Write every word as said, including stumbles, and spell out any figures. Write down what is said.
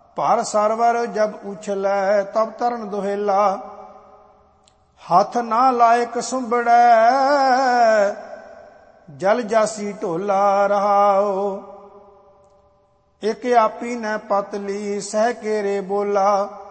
ਭਰ ਸਰਵਰ ਜਬ ਉਛਲੈ ਤਬ ਤਰਨ ਦੁਹੇਲਾ। ਹੱਥ ਨਾ ਲਾਇਕ ਸੁੰਬੜੈ ਜਲ ਜਾਸੀ ਢੋਲਾ ਰਹਾਓ। ਇਕ ਆਪੀ ਨੈ ਪਤਲੀ ਸਹਿ ਕੇਰੇ ਬੋਲਾ।